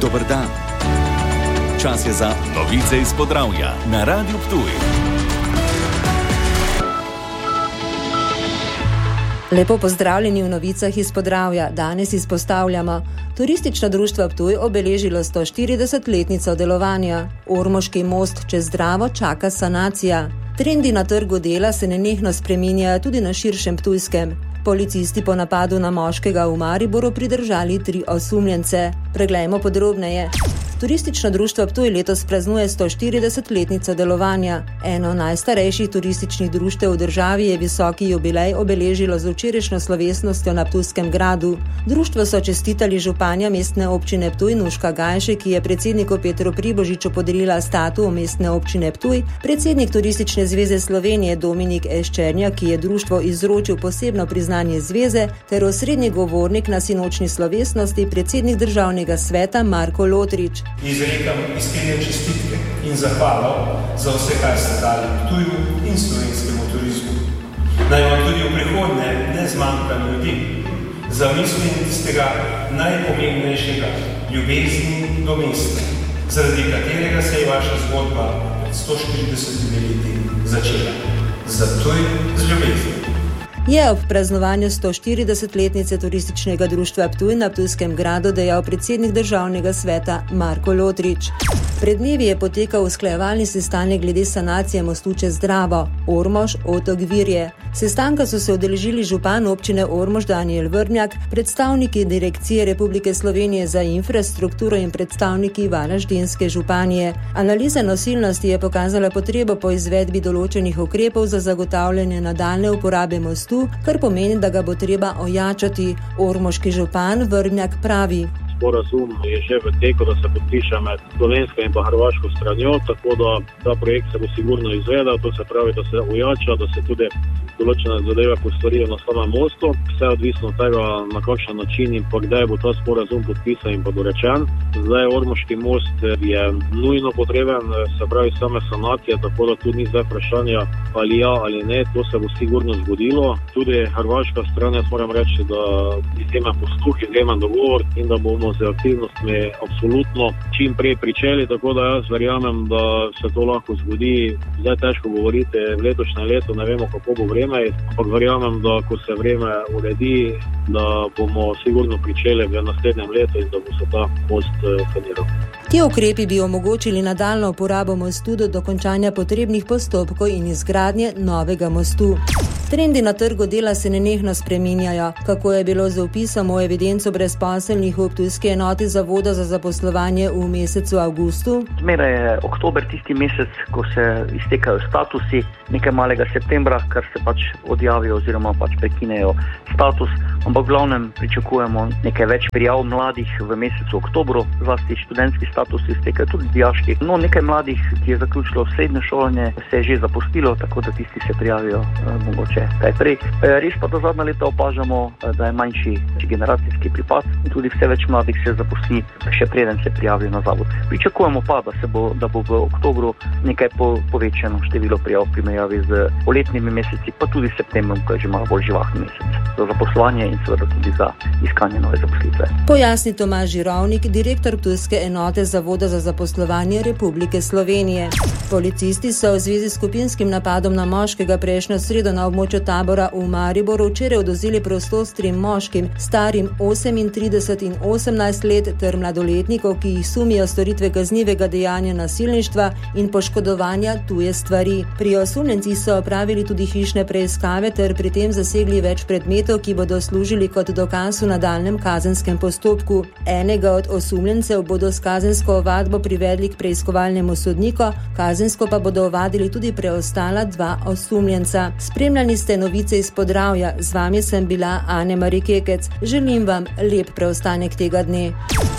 Dober dan. Čas je za novice iz Podravja na Radiu Ptuj. Lepo pozdravljeni v novicah iz Podravja. Danes izpostavljamo: Turistično društvo Ptuj obeležilo 140-letnico delovanja. Ormoški most čez Dravo čaka sanacija. Trendi na trgu dela se nenehno spreminjajo tudi na širšem Ptujskem. Policisti po napadu na moškega v Mariboru pridržali 3 osumljence. Preglejmo podrobneje. Turistično društvo Ptuj letos praznuje 140-letnico delovanja. Eno najstarejših turističnih društev v državi je visoki jubilej obeležilo z včerajšnjo slovesnostjo na Ptujskem gradu. Društvo so čestitali županja mestne občine Ptuj Nuška Gajše, ki je predsedniku Petru Pribožiču podelila statut mestne občine Ptuj, predsednik Turistične zveze Slovenije Dominik Eščernja, ki je društvo izročil posebno priznanje zveze, ter osrednji govornik na sinočni slovesnosti predsednik državnega sveta Marko Lotrič. Izrekam iskrene čestitke in zahvalo za vse, kar ste dali Ptuju in slovenskemu turizmu. Naj vam tudi v prihodnje ne zmanjka ljudi, za mislim tistega najpomembnejšega, ljubezni do mesta, zaradi katerega se je vaša zgodba pred 140 leti začela. Za Ptuj z ljubeznijo. Je ob praznovanju 140-letnice turističnega društva Ptuj na Ptujskem gradu dejal predsednik državnega sveta Marko Lotrič. Pred dnevi je potekal usklajevalni sestanek glede sanacije mostu čez Dravo, Ormož, Otok Virje. Sestanka so se udeležili župan občine Ormož Danijel Vrmjak, predstavniki Direkcije Republike Slovenije za infrastrukturo in predstavniki Varaždinske županije. Analiza nosilnosti je pokazala potrebo po izvedbi določenih ukrepov za zagotavljanje nadaljne uporabe mostu, kar pomeni, da ga bo treba ojačati. Ormoški župan Vrmjak pravi: Sporazum je že v teku, da se podpiše med slovensko in pa hrvaško stranjo, tako da ta projekt se bo sigurno izvedel, to se pravi, da se ojača, da se tudi določene zadeve postorijo na samem mostu. Vse odvisno od tega, na kakšen način in pa kdaj bo ta sporazum podpisan in pa dorečen. Zdaj Ormoški most je nujno potreben, se pravi same sanacije, tako da tudi ni zdaj vprašanja ali ja ali ne, to se bo sigurno zgodilo. Tudi hrvaška stran, jaz moram reči, da izjemen posluh, izjemen dogovor in da bomo z aktivnostmi absolutno čim prej pričeli, tako da jaz verjamem, da se to lahko zgodi. Zdaj težko govoriti, v letošnjem letu ne vemo, kako bo vreme, ampak verjamem, da ko se vreme uredi, da bomo sigurno pričeli v naslednjem letu in da bo se ta most saniral. Ti ukrepi bi omogočili nadaljno uporabo mostu do dokončanja potrebnih postopkov in izgradnje novega mostu. Trendi na trgu dela se nenehno spreminjajo. Kako je bilo z vpisom v evidenco brezposelnih v Ptujski enoti Zavoda za zaposlovanje v mesecu avgustu? Zmeraj je oktober tisti mesec, ko se iztekajo statusi, nekaj malega septembra, kar se pač odjavijo oziroma pač prekinejo status, ampak v glavnem pričakujemo nekaj več prijav mladih v mesecu oktobru, zlasti študentski status iztekajo tudi dijaški. No, nekaj mladih, ki je zaključilo srednje šolanje, se je že zaposlilo, tako da tisti se prijavijo mogoče kaj prej. Res pa do zadnja leta opažamo, da je manjši generacijski pripad in tudi vse več mladih se zaposli, še preden se prijavijo na zavod. Pričakujemo pa, da bo v oktobru nekaj povečano število prijav v primerjavi z poletnimi meseci, pa tudi septembrom, ko je že malo bolj živahni mesec za zaposlovanje in seveda tudi za iskanje nove zaposlitve. Pojasni Tomaž Žirovnik, direktor Ptujske enote Zavoda za zaposlovanje Republike Slovenije. Policisti so v zvezi s skupinskim napadom na moškega prejšnjo sredo na območju tabora v Mariboru včeraj odvzeli prostost 3 moškim, starim 38 in 18 let, ter mladoletnikov, ki jih sumijo storitve kaznivega dejanja nasilništva in poškodovanja tuje stvari. Pri osumljencih so opravili tudi hišne preiskave ter pri tem zasegli več predmetov, ki bodo služili kot dokaz v nadaljnjem kazenskem postopku. Enega od osumljencev bodo s kazensko ovadbo privedli k preiskovalnemu sodniku, kazensko pa bodo ovadili tudi preostala 2 osumljenca. Spremljali ste novice iz Podravja, z vami sem bila Ane Marikekec. Želim vam lep preostanek tega dne.